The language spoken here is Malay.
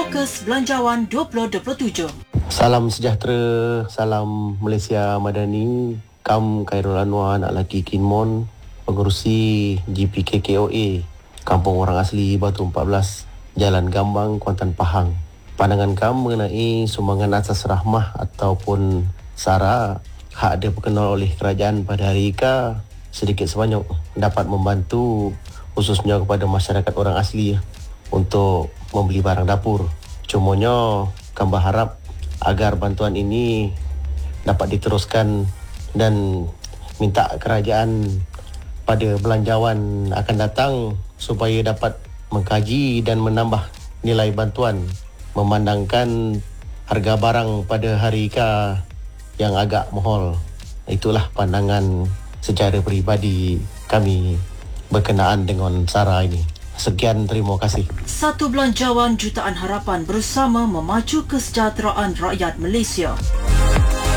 Fokus Belanjawan 2027. Salam sejahtera, salam Malaysia Madani. Kam Khairul Anwar, anak lelaki Kinmon, pengerusi GPKKOA, Kampung Orang Asli Batu 14, Jalan Gambang, Kuantan Pahang. Pandangan kam mengenai sumbangan asas rahmah ataupun SARA hak diperkenal oleh kerajaan pada hari Ika sedikit sebanyak dapat membantu khususnya kepada masyarakat orang asli untuk membeli barang dapur. Cumanya kami berharap agar bantuan ini dapat diteruskan dan minta kerajaan pada belanjawan akan datang supaya dapat mengkaji dan menambah nilai bantuan memandangkan harga barang pada hari Ika yang agak mahal. Itulah pandangan secara peribadi kami berkenaan dengan SARA ini. Sekian, terima kasih. Satu Belanjawan Jutaan Harapan bersama memacu kesejahteraan rakyat Malaysia.